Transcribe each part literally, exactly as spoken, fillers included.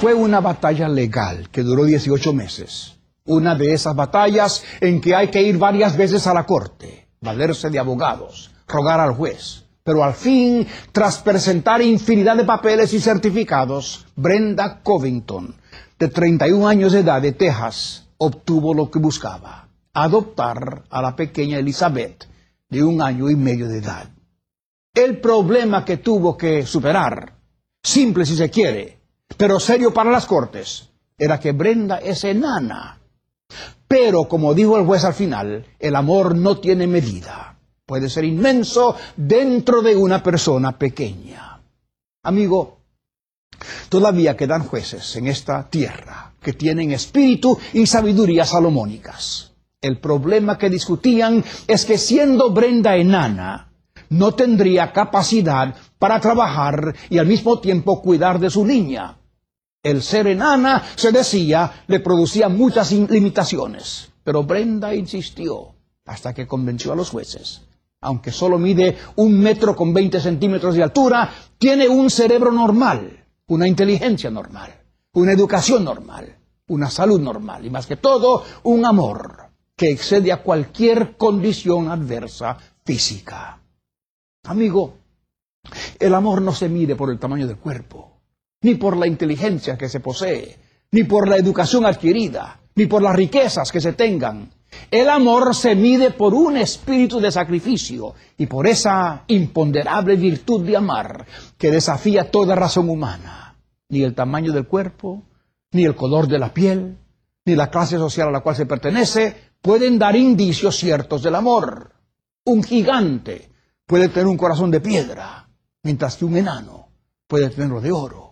Fue una batalla legal que duró dieciocho meses. Una de esas batallas en que hay que ir varias veces a la corte, valerse de abogados, rogar al juez. Pero al fin, tras presentar infinidad de papeles y certificados, Brenda Covington, de treinta y un años de edad, de Texas, obtuvo lo que buscaba: adoptar a la pequeña Elizabeth, de un año y medio de edad. El problema que tuvo que superar, simple si se quiere, pero serio para las cortes, era que Brenda es enana. Pero, como dijo el juez al final, el amor no tiene medida. Puede ser inmenso dentro de una persona pequeña. Amigo, todavía quedan jueces en esta tierra que tienen espíritu y sabiduría salomónicas. El problema que discutían es que, siendo Brenda enana, no tendría capacidad para trabajar y al mismo tiempo cuidar de su niña. El ser enana, se decía, le producía muchas limitaciones. Pero Brenda insistió hasta que convenció a los jueces. Aunque solo mide un metro con veinte centímetros de altura, tiene un cerebro normal, una inteligencia normal, una educación normal, una salud normal y, más que todo, un amor que excede a cualquier condición adversa física. Amigo, el amor no se mide por el tamaño del cuerpo, ni por la inteligencia que se posee, ni por la educación adquirida, ni por las riquezas que se tengan. El amor se mide por un espíritu de sacrificio y por esa imponderable virtud de amar que desafía toda razón humana. Ni el tamaño del cuerpo, ni el color de la piel, ni la clase social a la cual se pertenece pueden dar indicios ciertos del amor. Un gigante puede tener un corazón de piedra, mientras que un enano puede tenerlo de oro.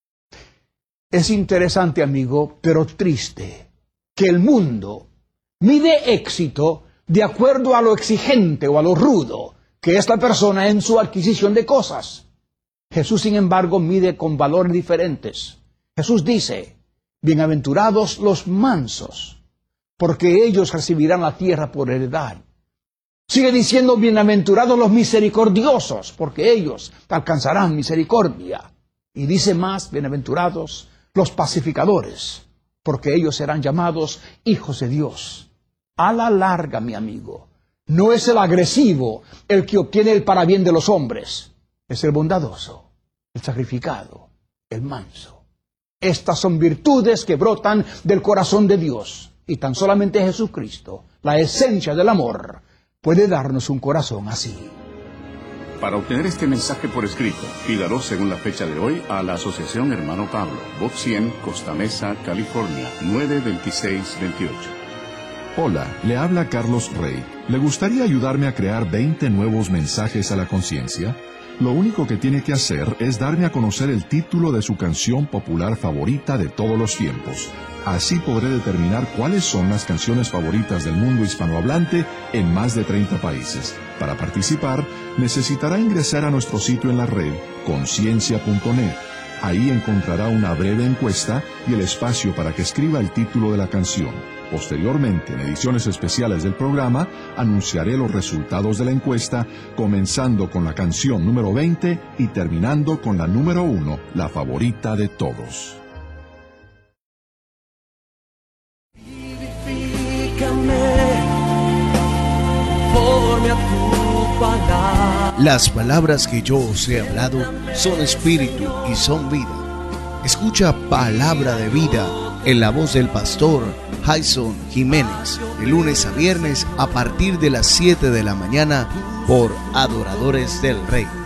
Es interesante, amigo, pero triste, que el mundo mide éxito de acuerdo a lo exigente o a lo rudo que es la persona en su adquisición de cosas. Jesús, sin embargo, mide con valores diferentes. Jesús dice: bienaventurados los mansos, porque ellos recibirán la tierra por heredad. Sigue diciendo: bienaventurados los misericordiosos, porque ellos alcanzarán misericordia. Y dice más: bienaventurados los pacificadores, porque ellos serán llamados hijos de Dios. A la larga, mi amigo, no es el agresivo el que obtiene el parabién de los hombres, es el bondadoso, el sacrificado, el manso. Estas son virtudes que brotan del corazón de Dios, y tan solamente Jesucristo, la esencia del amor, puede darnos un corazón así. Para obtener este mensaje por escrito, pídalo según la fecha de hoy a la Asociación Hermano Pablo, Box cien, Costa Mesa, California, nueve veintiséis veintiocho. Hola, le habla Carlos Rey. ¿Le gustaría ayudarme a crear veinte nuevos mensajes a la conciencia? Lo único que tiene que hacer es darme a conocer el título de su canción popular favorita de todos los tiempos. Así podré determinar cuáles son las canciones favoritas del mundo hispanohablante en más de treinta países. Para participar, necesitará ingresar a nuestro sitio en la red, conciencia punto net. Ahí encontrará una breve encuesta y el espacio para que escriba el título de la canción. Posteriormente, en ediciones especiales del programa, anunciaré los resultados de la encuesta, comenzando con la canción número veinte y terminando con la número uno, la favorita de todos. Las palabras que yo os he hablado son espíritu y son vida. Escucha Palabra de Vida en la voz del pastor Jason Jiménez, de lunes a viernes a partir de las siete de la mañana por Adoradores del Rey.